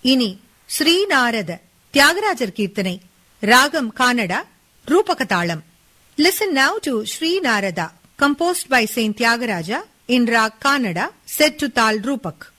இனி ஸ்ரீநாரத தியாகராஜர் கீர்த்தனை, ராகம் கானடா, ரூபக தாளம். Listen now to Sri Narada, composed by Saint Tyagaraja in Rag Kannada, set to Tal Rupak.